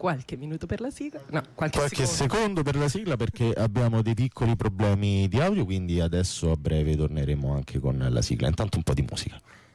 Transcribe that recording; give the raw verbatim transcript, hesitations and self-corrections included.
qualche minuto per la sigla, no, qualche, qualche secondo. secondo per la sigla, perché abbiamo dei piccoli problemi di audio, quindi adesso a breve torneremo anche con la sigla. Intanto un po' di musica.